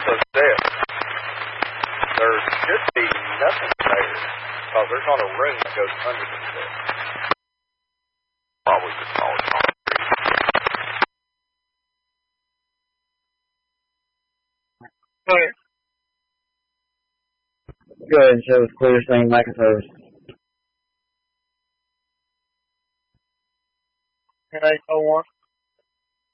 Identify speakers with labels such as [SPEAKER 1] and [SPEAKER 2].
[SPEAKER 1] those steps. There should be nothing there, because there's not a room that goes under the steps.
[SPEAKER 2] Probably just solid concrete.
[SPEAKER 3] Okay. Go ahead and show us clear seeing microphones. Can I go on?